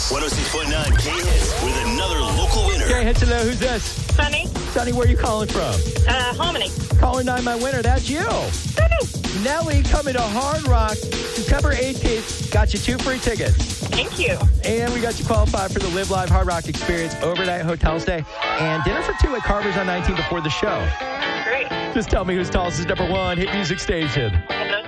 106.9 K-Hits with another local winner. K-Hits, hello, who's this? Sunny, Sonny, where are you calling from? Hominy. Caller 9, my winner, that's you. Nelly coming to Hard Rock September 18th. Got you 2 free tickets. Thank you. And we got you qualified for the Live Live Hard Rock Experience overnight hotel stay and dinner for 2 at Carver's on 19 before the show. Great. Just tell me who's tallest is number 1 hit music station.